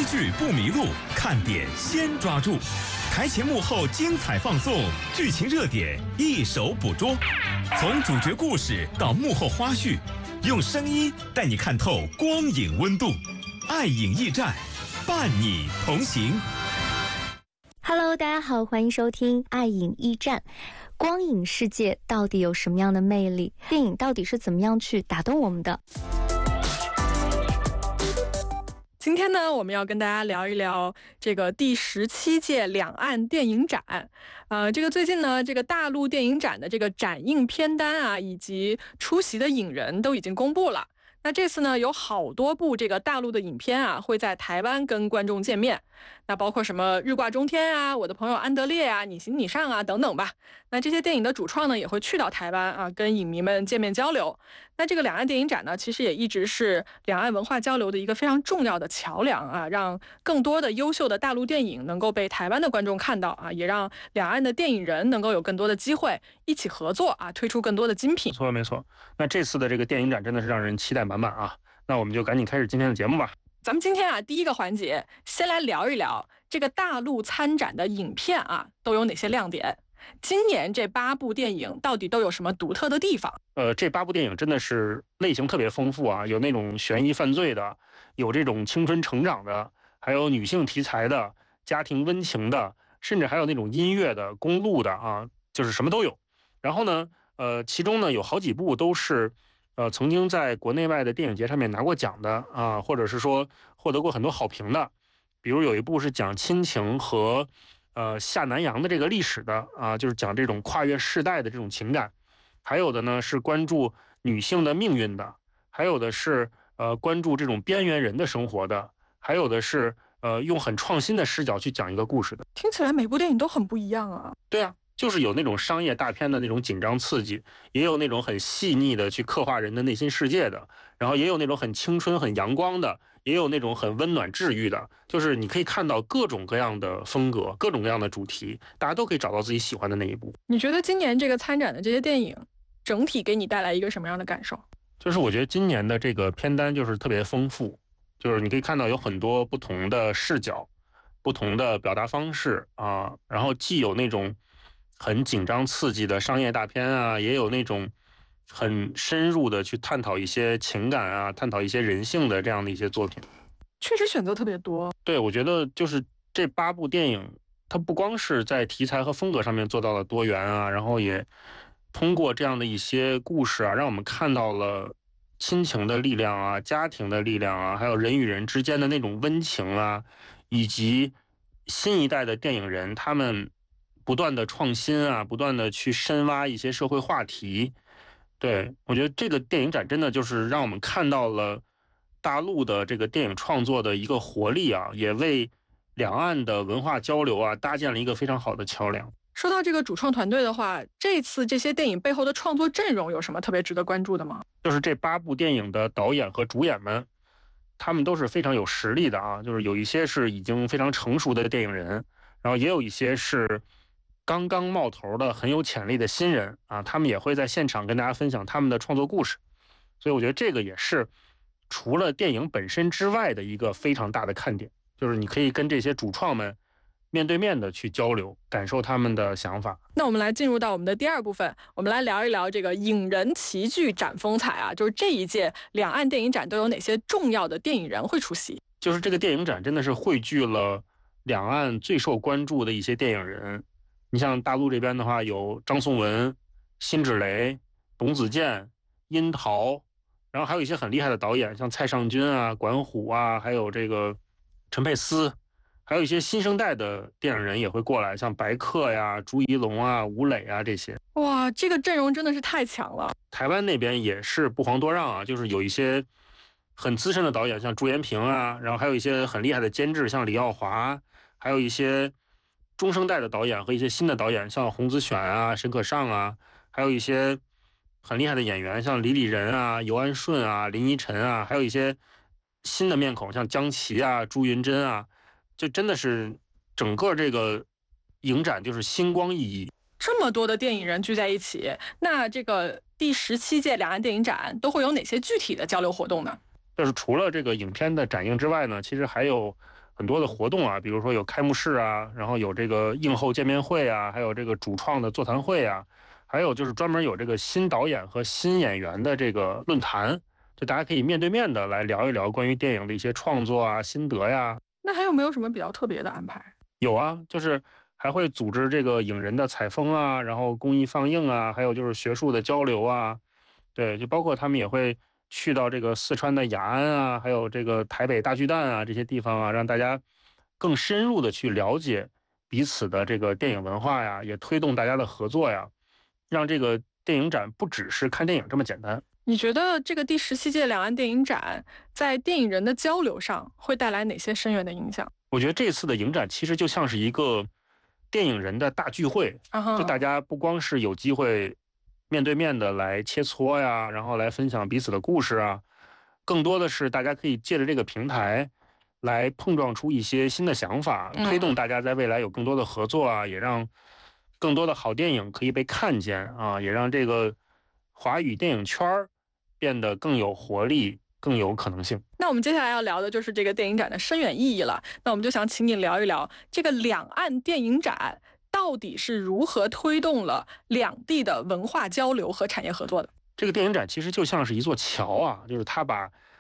剧不迷路，看点先抓住。台前幕后精彩放送，剧情热点一手捕捉。从主角故事到幕后花絮，用声音带你看透光影温度。爱影驿站，伴你同行。 Hello， 大家好，欢迎收听爱影驿站。光影世界到底有什么样的魅力？电影到底是怎么样去打动我们的？ 今天呢，我们要跟大家聊一聊这个第17届两岸电影展。这个最近呢，这个大陆电影展的这个展映片单啊，以及出席的影人都已经公布了。那这次呢，有好多部这个大陆的影片啊，会在台湾跟观众见面。那包括什么《日挂中天》啊，《我的朋友安德烈》啊，《你行你上》啊等等吧。那这些电影的主创呢，也会去到台湾啊，跟影迷们见面交流。那这个两岸电影展呢，其实也一直是两岸文化交流的一个非常重要的桥梁啊，让更多的优秀的大陆电影能够被台湾的观众看到啊，也让两岸的电影人能够有更多的机会一起合作啊，推出更多的精品。 没错。那这次的这个电影展真的是让人期待满满啊！那我们就赶紧开始今天的节目吧。 咱们今天啊，第一个环节先来聊一聊这个大陆参展的影片啊，都有哪些亮点？今年这8部电影到底都有什么独特的地方？ 这8部电影真的是类型特别丰富啊，有那种悬疑犯罪的，有这种青春成长的，还有女性题材的，家庭温情的，甚至还有那种音乐的、公路的啊，就是什么都有。然后呢，其中呢有好几部都是曾经在国内外的电影节上面拿过奖的啊，或者是说获得过很多好评的。比如有一部是讲亲情和下南洋的这个历史的啊，就是讲这种跨越世代的这种情感。还有的呢是关注女性的命运的，还有的是关注这种边缘人的生活的，还有的是用很创新的视角去讲一个故事的。 听起来每部电影都很不一样啊。 对啊，就是有那种商业大片的那种紧张刺激，也有那种很细腻的去刻画人的内心世界的，然后也有那种很青春很阳光的，也有那种很温暖治愈的，就是你可以看到各种各样的风格，各种各样的主题，大家都可以找到自己喜欢的那一部。 你觉得今年这个参展的这些电影整体给你带来一个什么样的感受？ 就是我觉得今年的这个片单就是特别丰富，就是你可以看到有很多不同的视角，不同的表达方式啊，然后既有那种很紧张刺激的商业大片啊，也有那种很深入的去探讨一些情感啊，探讨一些人性的这样的一些作品。 确实选择特别多。 对，我觉得就是这8部电影，它不光是在题材和风格上面做到了多元啊，然后也通过这样的一些故事啊，让我们看到了亲情的力量啊，家庭的力量啊，还有人与人之间的那种温情啊，以及新一代的电影人他们不断的创新啊，不断的去深挖一些社会话题。对，我觉得这个电影展真的就是让我们看到了大陆的这个电影创作的一个活力啊，也为两岸的文化交流啊搭建了一个非常好的桥梁。 说到这个主创团队的话，这次这些电影背后的创作阵容有什么特别值得关注的吗？ 就是这8部电影的导演和主演们，他们都是非常有实力的啊，就是有一些是已经非常成熟的电影人，然后也有一些是刚刚冒头的很有潜力的新人啊，他们也会在现场跟大家分享他们的创作故事。所以我觉得这个也是除了电影本身之外的一个非常大的看点，就是你可以跟这些主创们面对面的去交流，感受他们的想法。 那我们来进入到我们的第2部分，我们来聊一聊这个影人齐聚展风采啊，就是这一届两岸电影展都有哪些重要的电影人会出席？ 就是这个电影展真的是汇聚了两岸最受关注的一些电影人。你像大陆这边的话，有张颂文、辛芷蕾、董子健、殷桃，然后还有一些很厉害的导演，像蔡尚君啊、管虎啊，还有这个陈佩斯，还有一些新生代的电影人也会过来，像白客呀、朱一龙啊、吴磊啊这些。 哇，这个阵容真的是太强了。 台湾那边也是不遑多让啊，就是有一些很资深的导演，像朱延平啊，然后还有一些很厉害的监制，像李耀华，还有一些中生代的导演和一些新的导演，像洪子选啊、沈可尚啊，还有一些很厉害的演员，像李李仁啊、尤安顺啊、林依晨啊，还有一些新的面孔，像江奇啊、朱云珍啊，就真的是整个这个影展就是星光熠熠。 这么多的电影人聚在一起，那这个第17届两岸电影展都会有哪些具体的交流活动呢？ 就是除了这个影片的展映之外呢，其实还有很多的活动啊，比如说有开幕式啊，然后有这个映后见面会啊，还有这个主创的座谈会啊，还有就是专门有这个新导演和新演员的这个论坛，就大家可以面对面的来聊一聊关于电影的一些创作啊、心得呀。 那还有没有什么比较特别的安排？ 有啊，就是还会组织这个影人的采风啊，然后公益放映啊，还有就是学术的交流啊。对，就包括他们也会去到这个四川的雅安啊，还有这个台北大巨蛋啊这些地方啊，让大家更深入的去了解彼此的这个电影文化呀，也推动大家的合作呀，让这个电影展不只是看电影这么简单。 你觉得这个第17届两岸电影展在电影人的交流上会带来哪些深远的影响？ 我觉得这次的影展其实就像是一个电影人的大聚会，就大家不光是有机会面对面的来切磋呀，然后来分享彼此的故事啊，更多的是大家可以借着这个平台来碰撞出一些新的想法，推动大家在未来有更多的合作啊，也让更多的好电影可以被看见啊，也让这个华语电影圈变得更有活力，更有可能性。 那我们接下来要聊的就是这个电影展的深远意义了。那我们就想请你聊一聊这个两岸电影展到底是如何推动了两地的文化交流和产业合作的。 这个电影展其实就像是一座桥啊，就是它把